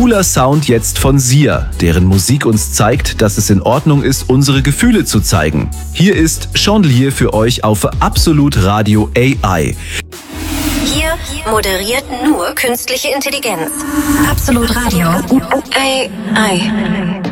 cooler Sound jetzt von Sia, deren Musik uns zeigt, dass es in Ordnung ist, unsere Gefühle zu zeigen. Hier ist Chandelier für euch auf Absolut Radio AI. Hier moderiert nur künstliche Intelligenz. Absolut Radio AI.